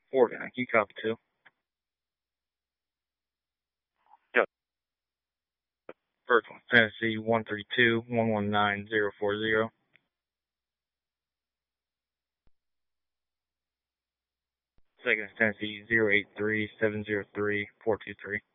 Fort Yankee, copy 2. Yep. First one, Tennessee 132-119-040. Second is Tennessee 083-703-423.